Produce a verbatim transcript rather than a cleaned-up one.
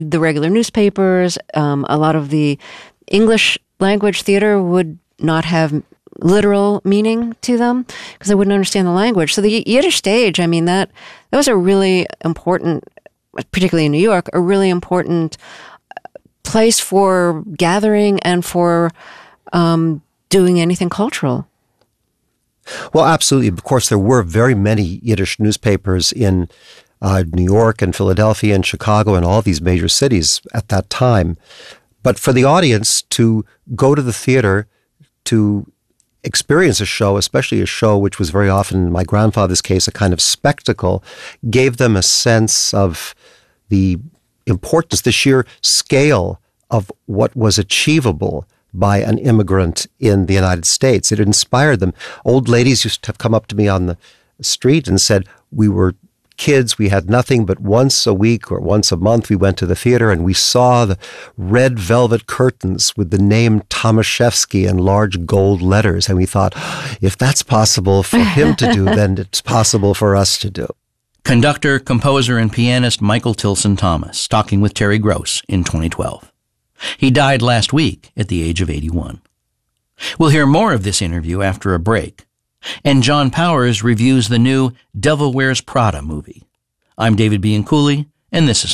the regular newspapers, um, a lot of the English language theater would not have literal meaning to them because they wouldn't understand the language. So the Yiddish stage, I mean, that that was a really important, particularly in New York, a really important place for gathering and for um, doing anything cultural. Well, absolutely. Of course, there were very many Yiddish newspapers in uh, New York and Philadelphia and Chicago and all these major cities at that time. But for the audience to go to the theater to experience a show, especially a show which was very often, in my grandfather's case, a kind of spectacle, gave them a sense of the importance, the sheer scale of what was achievable by an immigrant in the United States. It inspired them. Old ladies used to have come up to me on the street and said, we were kids, we had nothing, but once a week or once a month we went to the theater and we saw the red velvet curtains with the name Tomaszewski in large gold letters. And we thought, if that's possible for him to do, then it's possible for us to do. Conductor, composer, and pianist Michael Tilson Thomas, talking with Terry Gross in twenty twelve. He died last week at the age of eighty-one. We'll hear more of this interview after a break. And John Powers reviews the new Devil Wears Prada movie. I'm David Bianculli, and this is